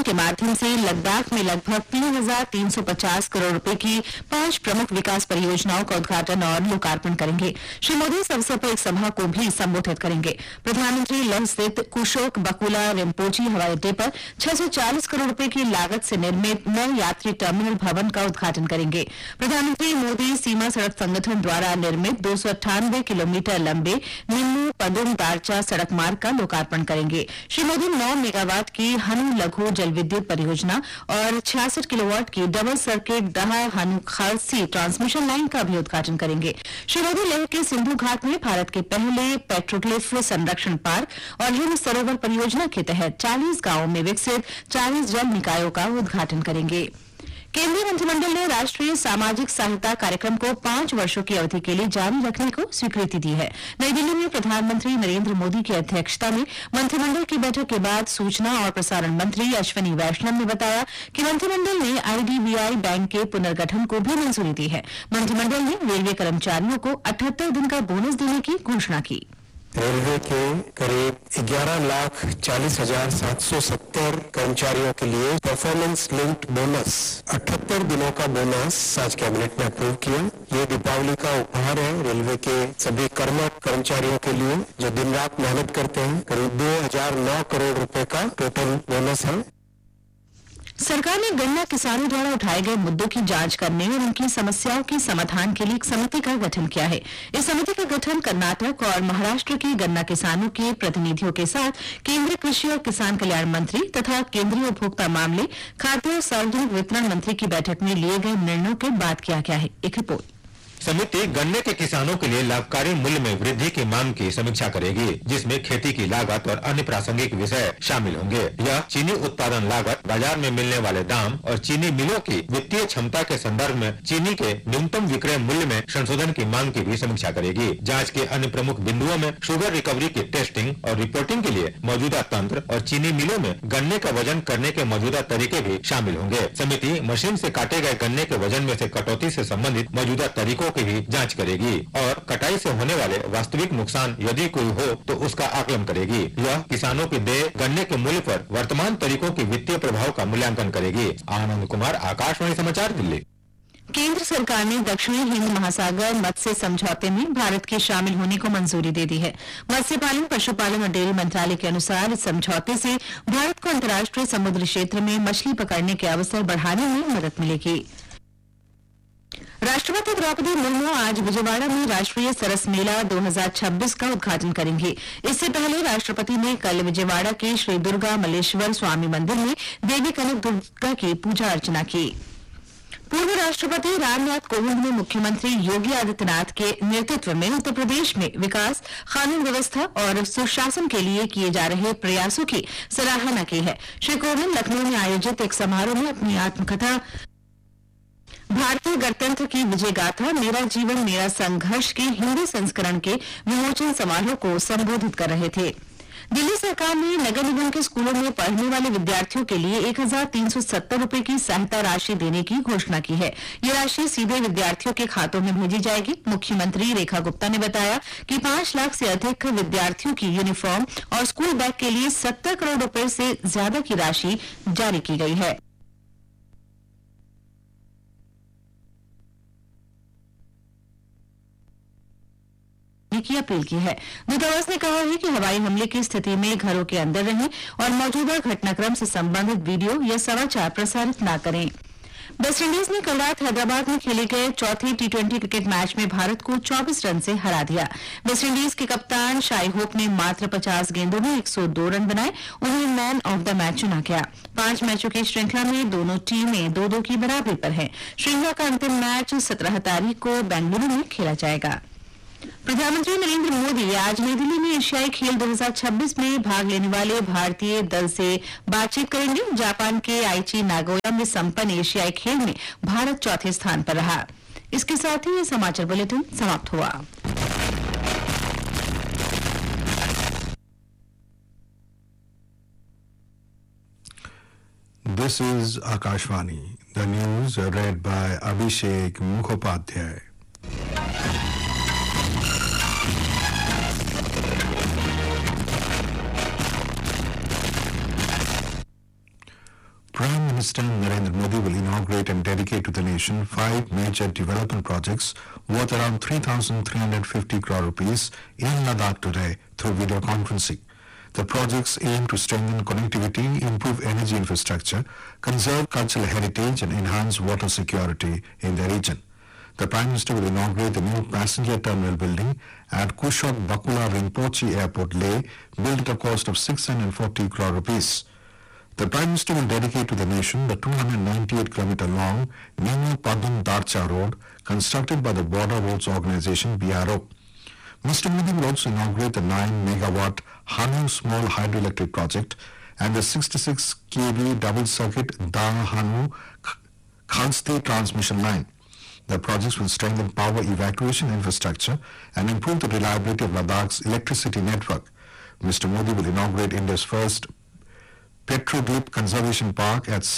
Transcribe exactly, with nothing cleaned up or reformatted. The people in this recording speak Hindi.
के माध्यम से लद्दाख में लगभग तीन हजार तीन सौ पचास करोड़ रुपए की पांच प्रमुख विकास परियोजनाओं का उद्घाटन और लोकार्पण करेंगे। श्री मोदी इस अवसर पर एक सभा को भी संबोधित करेंगे। प्रधानमंत्री लेह स्थित कुशोक बकुला रिम्पोची हवाई अड्डे पर छह सौ चालीस करोड़ रुपए की लागत से निर्मित नए यात्री टर्मिनल भवन का उद्घाटन करेंगे। प्रधानमंत्री मोदी सीमा सड़क संगठन द्वारा निर्मित दो सौ अट्ठानवे किलोमीटर लंबे निम्मू पदुम दारचा सड़क मार्ग का लोकार्पण करेंगे। श्री मोदी नौ मेगावाट की हनु लघु जल विद्युत परियोजना और छियासठ किलोवाट की डबल सर्किट दहा हनु खालसी ट्रांसमिशन लाइन का भी उद्घाटन करेंगे। श्री मोदी लेह के सिंधु घाट में भारत के पहले पेट्रोग्लिफ संरक्षण पार्क और हिम सरोवर परियोजना के तहत चालीस गांवों में विकसित चालीस जल निकायों का उद्घाटन करेंगे। केंद्रीय मंत्रिमंडल ने राष्ट्रीय सामाजिक सहायता कार्यक्रम को पांच वर्षों की अवधि के लिए जारी रखने को स्वीकृति दी है। नई दिल्ली में प्रधानमंत्री नरेंद्र मोदी की अध्यक्षता में मंत्रिमंडल की बैठक के बाद सूचना और प्रसारण मंत्री अश्विनी वैष्णव ने बताया कि मंत्रिमंडल ने आईडीबीआई बैंक के पुनर्गठन को भी मंजूरी दी है। मंत्रिमंडल ने रेलवे कर्मचारियों को अठहत्तर दिन का बोनस देने की घोषणा की। रेलवे के करीब ग्यारह लाख चालीस हजार सात सौ सत्तर कर्मचारियों के लिए परफॉर्मेंस लिंक्ड बोनस अठहत्तर दिनों का बोनस आज कैबिनेट ने अप्रूव किया। ये दीपावली का उपहार है रेलवे के सभी कर्मठ कर्मचारियों के लिए जो दिन रात मेहनत करते हैं। करीब दो हजार नौ करोड़ रुपए का टोटल बोनस है। सरकार ने गन्ना किसानों द्वारा उठाए गए मुद्दों की जांच करने और उनकी समस्याओं के समाधान के लिए एक समिति का गठन किया है। इस समिति का गठन कर्नाटक और महाराष्ट्र के गन्ना किसानों के प्रतिनिधियों के साथ केंद्रीय कृषि और किसान कल्याण मंत्री तथा केंद्रीय उपभोक्ता मामले, खाद्य और सार्वजनिक वितरण मंत्री की बैठक में लिए गए निर्णयों के बाद किया गया है। एक रिपोर्ट। समिति गन्ने के किसानों के लिए लाभकारी मूल्य में वृद्धि की मांग की समीक्षा करेगी, जिसमें खेती की लागत और अन्य प्रासंगिक विषय शामिल होंगे। यह चीनी उत्पादन लागत, बाजार में मिलने वाले दाम और चीनी मिलों की वित्तीय क्षमता के संदर्भ में चीनी के न्यूनतम विक्रय मूल्य में संशोधन की मांग की भी समीक्षा करेगी। जांच के अन्य प्रमुख बिंदुओं में शुगर रिकवरी की टेस्टिंग और रिपोर्टिंग के लिए मौजूदा तंत्र और चीनी मिलों में गन्ने का वजन करने के मौजूदा तरीके भी शामिल होंगे। समिति मशीन से काटे गए गन्ने के वजन में से कटौती से संबंधित मौजूदा तरीकों की भी जांच करेगी और कटाई से होने वाले वास्तविक नुकसान यदि कोई हो तो उसका आकलन करेगी। यह किसानों के देय गन्ने के मूल्य पर वर्तमान तरीकों के वित्तीय प्रभाव का मूल्यांकन करेगी। आनंद कुमार, आकाशवाणी समाचार, दिल्ली। केंद्र सरकार ने दक्षिणी हिंद महासागर मत्स्य समझौते में भारत के शामिल होने को मंजूरी दे दी है। मत्स्य पालन, पशुपालन और डेयरी मंत्रालय के अनुसार इस समझौते से भारत को अंतर्राष्ट्रीय समुद्री क्षेत्र में मछली पकड़ने के अवसर बढ़ाने में मदद मिलेगी। राष्ट्रपति द्रौपदी मुर्मू आज विजयवाड़ा में राष्ट्रीय सरस मेला दो हजार छब्बीस का उद्घाटन करेंगे। इससे पहले राष्ट्रपति ने कल विजयवाड़ा के श्री दुर्गा मल्लेश्वर स्वामी मंदिर में देवी कनक दुर्गा की पूजा अर्चना की। पूर्व राष्ट्रपति रामनाथ कोविंद ने मुख्यमंत्री योगी आदित्यनाथ के नेतृत्व में उत्तर प्रदेश में विकास, कानून व्यवस्था और सुशासन के लिए किए जा रहे प्रयासों की सराहना की है। श्री कोविंद लखनऊ में आयोजित एक समारोह में अपनी आत्मकथा भारतीय गणतंत्र की विजय गाथा मेरा जीवन मेरा संघर्ष के हिंदी संस्करण के विमोचन समारोह को संबोधित कर रहे थे। दिल्ली सरकार ने नगर निगम के स्कूलों में पढ़ने वाले विद्यार्थियों के लिए एक हजार तीन सौ सत्तर रूपये की सहायता राशि देने की घोषणा की है। ये राशि सीधे विद्यार्थियों के खातों में भेजी जाएगी। मुख्यमंत्री रेखा गुप्ता ने बताया कि पांच लाख से अधिक विद्यार्थियों की यूनिफॉर्म और स्कूल बैग के लिए सत्तर करोड़ रूपये से ज्यादा की राशि जारी की गई है। की अपील की है। दूतावास ने कहा है कि हवाई हमले की स्थिति में घरों के अंदर रहें और मौजूदा घटनाक्रम से संबंधित वीडियो या समाचार प्रसारित न करें। वेस्टइंडीज ने कल रात हैदराबाद में खेले गए चौथे टी ट्वेंटी क्रिकेट मैच में भारत को चौबीस रन से हरा दिया। वेस्टइंडीज के कप्तान शाई होप ने मात्र पचास गेंदों में एक सौ दो रन बनाए। उन्हें मैन ऑफ द मैच चुना गया। पांच मैचों की श्रृंखला में दोनों टीमें दो दो की बराबरी पर हैं। श्रृंखला का अंतिम मैच सत्रह तारीख को बेंगलुरु में खेला जाएगा। प्रधानमंत्री नरेंद्र मोदी आज नई दिल्ली में एशियाई खेल दो हजार छब्बीस में भाग लेने वाले भारतीय दल से बातचीत करेंगे। जापान के आईची नागोया में संपन्न एशियाई खेल में भारत चौथे स्थान पर रहा। इसके साथ ही ये समाचार बुलेटिन समाप्त हुआ। This is Akashvani. The news read by Abhishek Mukhopadhyay. Prime Minister Narendra Modi will inaugurate and dedicate to the nation five major development projects worth around three thousand three hundred fifty crore rupees in Ladakh today through video conferencing. The projects aim to strengthen connectivity, improve energy infrastructure, conserve cultural heritage and enhance water security in the region. The Prime Minister will inaugurate the new passenger terminal building at Kushok Bakula Rinpoche Airport, Leh, built at a cost of six hundred forty crore rupees. The Prime Minister will dedicate to the nation the two hundred ninety-eight kilometer long Ninu Padun Darcha Road constructed by the Border Roads Organization B R O. Mister Modi will also inaugurate the nine megawatt Hanu Small Hydroelectric Project and the sixty-six kilovolt double circuit Dang Hanu Khalste transmission line. The projects will strengthen power evacuation infrastructure and improve the reliability of Ladakh's electricity network. Mister Modi will inaugurate India's first Petroglyph Conservation Park at